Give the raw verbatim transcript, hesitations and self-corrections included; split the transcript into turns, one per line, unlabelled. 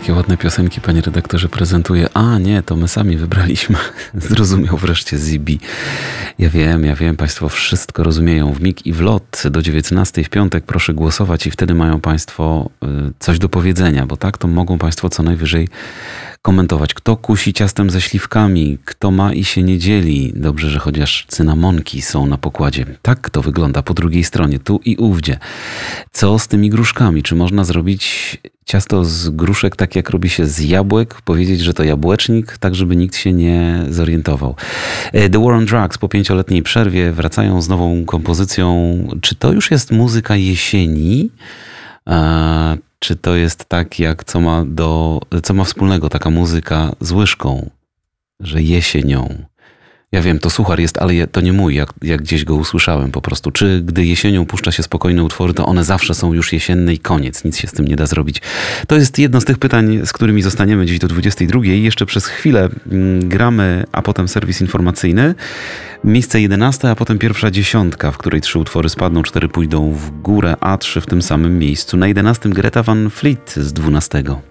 takie ładne piosenki, panie redaktorze, prezentuje. A nie, to my sami wybraliśmy. Zrozumiał wreszcie Zibi. Ja wiem, ja wiem, państwo wszystko rozumieją w mig i w lot. Do dziewiętnastej w piątek proszę głosować i wtedy mają państwo coś do powiedzenia, bo tak to mogą państwo co najwyżej komentować. Kto kusi ciastem ze śliwkami, kto ma i się nie dzieli. Dobrze, że chociaż cynamonki są na pokładzie. Tak to wygląda po drugiej stronie, tu i ówdzie. Co z tymi gruszkami? Czy można zrobić ciasto z gruszek tak jak robi się z jabłek? Powiedzieć, że to jabłecznik, tak żeby nikt się nie zorientował. The War on Drugs po pięcioletniej przerwie wracają z nową kompozycją. Czy to już jest muzyka jesieni? Eee, Czy to jest tak, jak co ma, do, co ma wspólnego taka muzyka z łyżką, że jesienią? Ja wiem, to suchar jest, ale to nie mój, jak, jak gdzieś go usłyszałem po prostu. Czy gdy jesienią puszcza się spokojne utwory, to one zawsze są już jesienne i koniec, nic się z tym nie da zrobić. To jest jedno z tych pytań, z którymi zostaniemy dziś do dwudziestej drugiej. Jeszcze przez chwilę gramy, a potem serwis informacyjny. Miejsce jedenaste, a potem pierwsza dziesiątka, w której trzy utwory spadną, cztery pójdą w górę, a trzy w tym samym miejscu. Na jedenastym Greta Van Fleet z dwunastego.